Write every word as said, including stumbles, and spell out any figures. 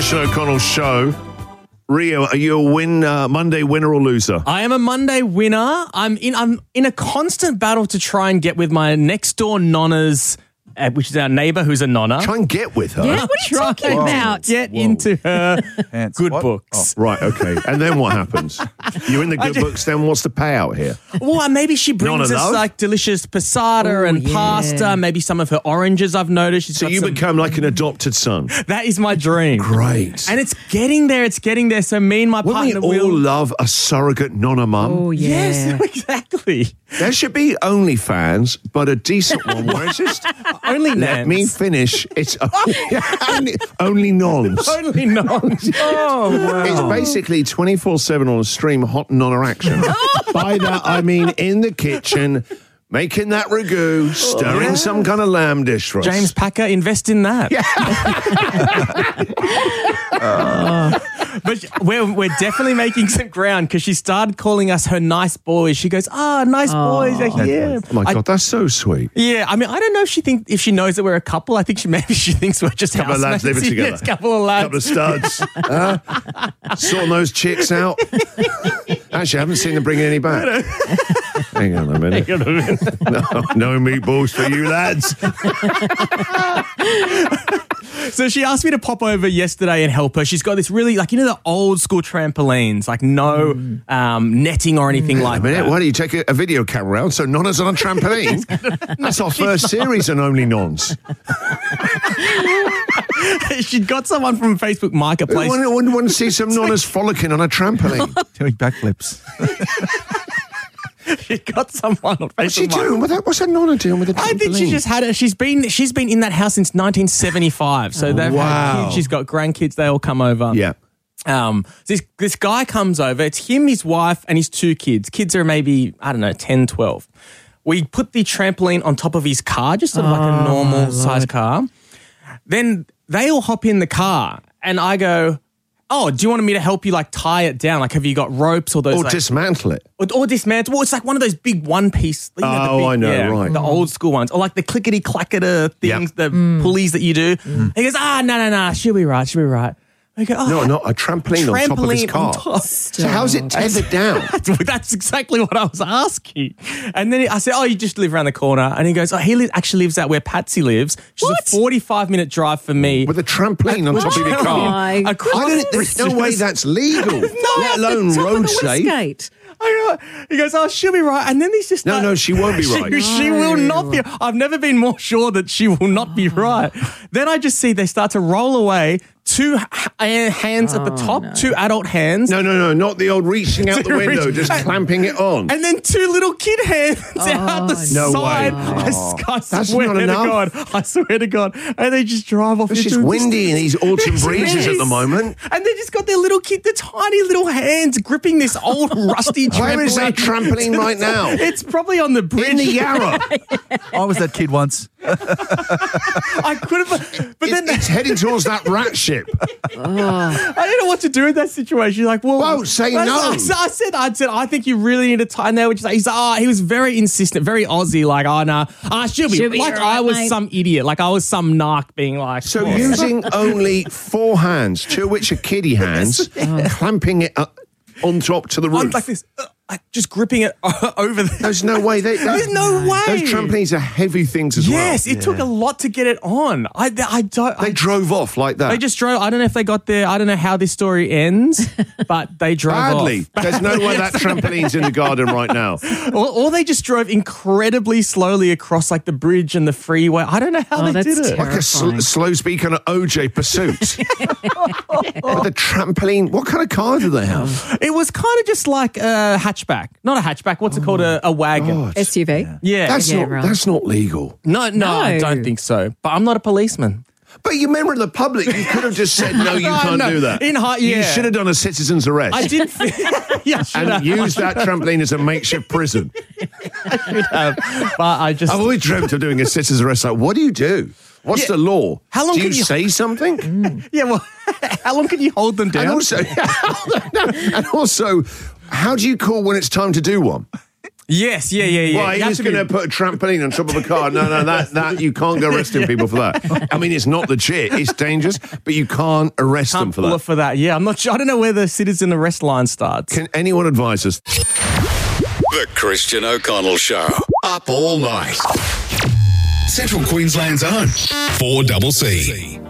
Christian O'Connell show. Rio, are you a win uh, Monday winner or loser? I am a Monday winner. I'm in. I'm in a constant battle to try and get with my next door nonnas, uh, which is our neighbour who's a nonna. Try and get with her. Yeah, what are you Try talking and about? Get Whoa. into her Ants, good what? books. Right, okay. And then what happens? You're in the good just- books, then what's the payout here? Well, uh, maybe she brings Nonna us love? like delicious passata Ooh, and yeah. pasta. Maybe some of her oranges. I've noticed. She's So got you some- become like an adopted son. That is my dream. Great. And it's getting there. It's getting there. So me and my Wouldn't we partner all will. love a surrogate nonna mum? Oh, yeah. Yes, exactly. There should be OnlyFans, but a decent one where it's just Only let nans. me finish. It's only, only nons. Only nons. Oh, wow. It's basically twenty-four seven on a stream hot nonna action. By that, I mean in the kitchen, making that ragu, stirring some kind of lamb dish for us. James Packer, invest in that. Uh, but we're, we're definitely making some ground because she started calling us her nice boys. She goes, ah, nice boys are here. Oh my I- God, that's so sweet. Yeah, I mean, I don't know if she think if she knows that we're a couple. I think she maybe she thinks we're just Couple of lads housemates. living together. Yes, couple of lads. Couple of studs. huh? Sorting those chicks out. Actually, I haven't seen them bringing any back. Hang on a minute. Hang on a minute. No, no meatballs for you lads. So she asked me to pop over yesterday and help her. She's got this really, like, you know, the old school trampolines, like no um, netting or anything Wait like a minute, that. why don't you take a, a video camera around so Nonna's on a trampoline? That's our first series on Only Nons. She'd got someone from Facebook Marketplace. I wouldn't want to see some Nonnas frolicking on a trampoline. Doing backflips. She got someone on Facebook What's she Marketplace. doing with that? What's that Nonna doing with a trampoline? I think she just had it. She's been she's been in that house since nineteen seventy-five. So they've had Wow. kids. She's got grandkids. They all come over. Yeah. Um, this this guy comes over. It's him, his wife, and his two kids. Kids are maybe, I don't know, ten, twelve. We put the trampoline on top of his car, just sort of like a normal size car. Then they all hop in the car, and I go, oh, do you want me to help you like tie it down? Like, have you got ropes or those? Or like, dismantle it. Or, or dismantle. Well, it's like one of those big one piece. You know, the Oh, big- I know, yeah, right. The old school ones. Or like the clickety clackety things, Yep. the pulleys that you do. He goes, ah, no, no, no, she'll be right, she'll be right. I go, oh, No, not a trampoline, on top of his trampoline car. on top. So how's it tethered down? That's exactly what I was asking. And then I said, oh, you just live around the corner. And he goes, oh, he li- actually lives out where Patsy lives. Which What? is a forty-five minute drive for me. With a trampoline on top of your Oh car? my Across I don't, there's no way bridges. that's legal, let alone Top of road the safe. Westgate. I know. He goes, oh, she'll be right. And then he's just No, no, she won't be She- right. She, will not be. I've never been more sure that she will not be right. Then I just see they start to roll away. Two h- uh, hands at the top, two adult hands. No, no, no, not the old reaching out the To window, reach- just clamping it on. And then two little kid hands out the no side. way. I, s- I That's swear not to enough. God. I swear to God. And they just drive off. It's into just the windy in these autumn It breezes at the is. moment. And they just got their little kid, the tiny little hands gripping this old rusty trampoline. Where is that trampoline right now? It's probably on the bridge. In the Yarra. I was that kid once. I could have, but then It's, it's heading towards that rat ship. I didn't know what to do in that situation. Like, well, Won't say I, no. I, I said, I said, I think you really need to tie. And they were just like, he's like, oh, he was very insistent, very Aussie. Like, oh no, ah, she'll be, She'll be like all I right, was mate. some idiot, like I was some narc being like, So oh. using only four hands, two of which are kiddie hands, clamping it up on top to the I'm roof. like this, uh, like just gripping it over there. There's no way. They, There's no way. Those trampolines are heavy things as Yes, well. it took a lot to get it on. I, I don't. They I, drove off like that. they just drove. I don't know if they got there. I don't know how this story ends, but they drove Badly. off. There's no way that trampoline's in the garden right now. Or, or they just drove incredibly slowly across like the bridge and the freeway. I don't know how Oh, they that's did it. terrible. Like a sl- Terrifying. slow speed kind of O J pursuit. With a trampoline. What kind of car do they have? It was kind of just like a hatchback. Not a hatchback. What's it called? A, a wagon. God. S U V. Yeah. That's Yeah, not. right. That's not legal. no, no, I No. don't think so. But I'm not a policeman. But you member of the public, you could have just said, no, you No, can't no. do that. In hi- yeah. You should have done a citizen's arrest. I did. yeah, I should and have. used that trampoline as a makeshift prison. But I just. I've always dreamt of doing a citizen's arrest. Like, what do you do? What's Yeah. the law? How long do you, can you- say something? Yeah. Well, how long can you hold them down? And also, and also, how do you call when it's time to do one? Yes, yeah, yeah, yeah. Well, You he have was to be- going to put a trampoline on top of a car. No, no, that that you can't go arresting people for that. I mean, it's not legit. It's dangerous, but you can't arrest them Can't for pull that. it for that. Yeah, I'm not sure. I don't know where the citizen arrest line starts. Can anyone advise us? The Christian O'Connell Show. Up all night. Central Queensland's own four C C.